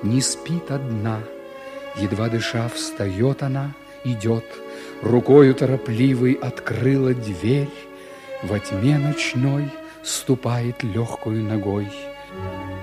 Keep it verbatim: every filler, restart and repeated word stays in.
не спит одна. Едва дыша, встает она, идет, рукою торопливой открыла дверь, во тьме ночной ступает легкою ногой.